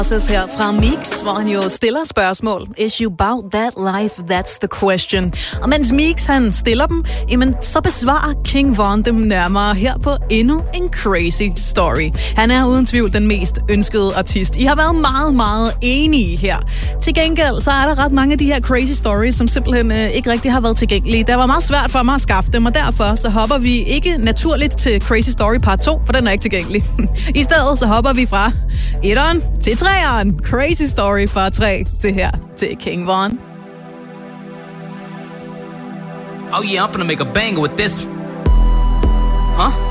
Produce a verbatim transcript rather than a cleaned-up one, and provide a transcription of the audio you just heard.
her fra Meeks, hvor han jo stiller spørgsmål. Is you about that life? That's the question. Og mens Meeks han stiller dem, jamen, så besvarer King Von dem nærmere her på endnu en crazy story. Han er uden tvivl den mest ønskede artist. I har været meget, meget enige her. Til gengæld, så er der ret mange af de her crazy stories, som simpelthen øh, ikke rigtig har været tilgængelige. Det var meget svært for mig at skaffe dem, og derfor så hopper vi ikke naturligt til Crazy Story part to, for den er ikke tilgængelig. I stedet så hopper vi fra etteren til treeren. Crazy Story part tre. Det her til King Von. Oh yeah, I'm gonna make a banger with this. Huh?